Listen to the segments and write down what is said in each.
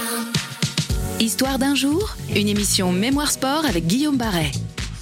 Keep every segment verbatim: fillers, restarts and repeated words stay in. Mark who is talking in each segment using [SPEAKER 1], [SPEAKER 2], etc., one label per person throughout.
[SPEAKER 1] Histoire d'un jour, une émission Mémoire Sport avec Guillaume Barret.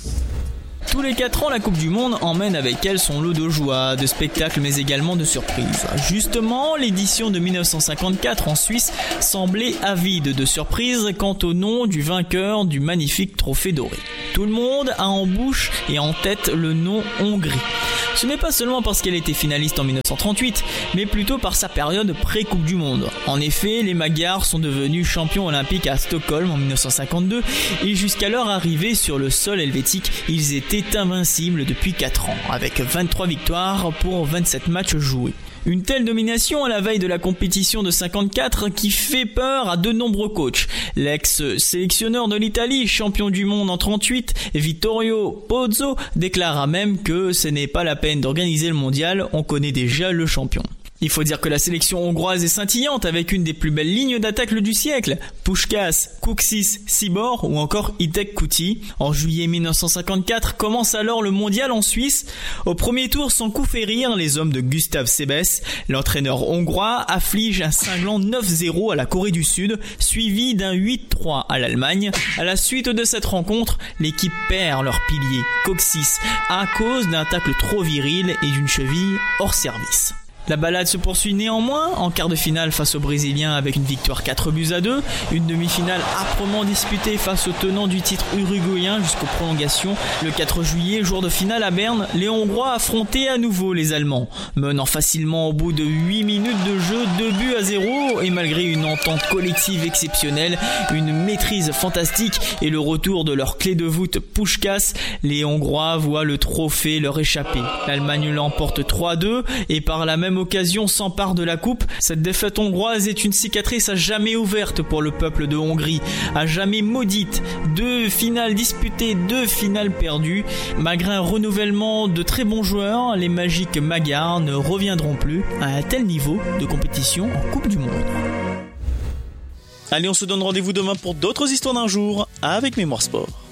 [SPEAKER 2] Tous les quatre ans, la Coupe du Monde emmène avec elle son lot de joie, de spectacles mais également de surprises. Justement, l'édition de dix-neuf cent cinquante-quatre en Suisse semblait avide de surprises quant au nom du vainqueur du magnifique trophée doré. Tout le monde a en bouche et en tête le nom Hongrie. Ce n'est pas seulement parce qu'elle était finaliste en dix-neuf cent trente-huit, mais plutôt par sa période pré-Coupe du Monde. En effet, les Magyars sont devenus champions olympiques à Stockholm en dix-neuf cent cinquante-deux et jusqu'à leur arrivée sur le sol helvétique, ils étaient invincibles depuis quatre ans, avec vingt-trois victoires pour vingt-sept matchs joués. Une telle domination à la veille de la compétition de cinquante-quatre qui fait peur à de nombreux coachs. L'ex-sélectionneur de l'Italie, champion du monde en trente-huit, Vittorio Pozzo, déclara même que ce n'est pas la peine d'organiser le mondial, on connaît déjà le champion. Il faut dire que la sélection hongroise est scintillante avec une des plus belles lignes d'attaque du siècle. Puskás, Kuksis, Sibor ou encore Itek Kuti. En juillet dix-neuf cent cinquante-quatre commence alors le mondial en Suisse. Au premier tour, sans coup fait rire, les hommes de Gustav Sebes, l'entraîneur hongrois, afflige un cinglant neuf zéro à la Corée du Sud, suivi d'un huit trois à l'Allemagne. À la suite de cette rencontre, l'équipe perd leur pilier, Kuksis, à cause d'un tacle trop viril et d'une cheville hors service. La balade se poursuit néanmoins en quart de finale face aux Brésiliens avec une victoire quatre buts à deux, une demi-finale âprement disputée face au tenant du titre uruguayen jusqu'aux prolongations. Le quatre juillet, jour de finale à Berne, les Hongrois affrontaient à nouveau les Allemands, menant facilement au bout de huit minutes de jeu deux buts à zéro et malgré une entente collective exceptionnelle, une maîtrise fantastique et le retour de leur clé de voûte Puskás, les Hongrois voient le trophée leur échapper. L'Allemagne l'emporte trois deux et par la même occasion s'empare de la coupe. Cette défaite hongroise est une cicatrice à jamais ouverte pour le peuple de Hongrie, à jamais maudite. Deux finales disputées, deux finales perdues. Malgré un renouvellement de très bons joueurs, les magiques Magyars ne reviendront plus à un tel niveau de compétition en Coupe du Monde. Allez, on se donne rendez-vous demain pour d'autres histoires d'un jour avec Mémoire Sport.